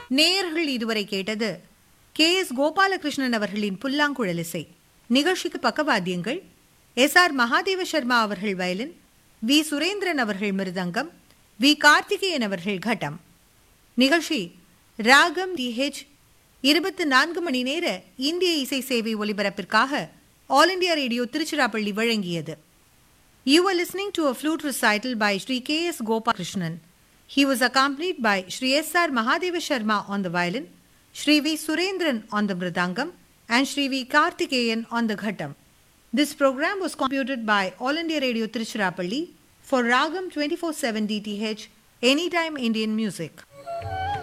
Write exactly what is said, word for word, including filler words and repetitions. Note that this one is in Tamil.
நேயர்கள் இதுவரை கேட்டது கே எஸ் கோபாலகிருஷ்ணன் அவர்களின் புல்லாங்குழல் இசை. நிகழ்ச்சிக்கு பக்கவாத்தியங்கள் எஸ் ஆர் மகாதேவ சர்மா அவர்கள் வயலின், வி சுரேந்திரன் அவர்கள் மிருதங்கம், வி கார்த்திகேயன் அவர்கள் கட்டம். நிகழ்ச்சி ராகம் டிஹெச் இருபத்தி நான்கு மணி நேர இந்திய இசை சேவை ஒலிபரப்பிற்காக ஆல் இண்டியா ரேடியோ திருச்சிராப்பள்ளி வழங்கியது. You were listening to a flute recital by Sri K S Gopalakrishnan. He was accompanied by Sri S R Mahadeva Sharma on the violin, Sri V Surendran on the mridangam, and Sri V Karthikeyan on the ghattam. This program was computed by All India Radio Tiruchirappalli for Ragam twenty-four seven D T H, Anytime Indian Music.